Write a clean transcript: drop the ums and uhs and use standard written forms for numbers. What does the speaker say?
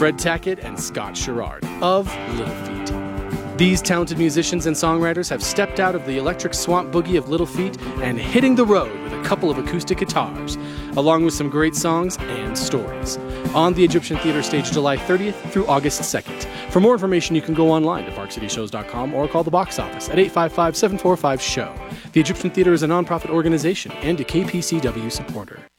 Fred Tackett and Scott Sherrard of Little Feat. These talented musicians and songwriters have stepped out of the electric swamp boogie of Little Feat and hitting the road with a couple of acoustic guitars, along with some great songs and stories, on the Egyptian Theater stage July 30th through August 2nd. For more information, you can go online to parkcityshows.com or call the box office at 855-745-SHOW. The Egyptian Theater is a nonprofit organization and a KPCW supporter.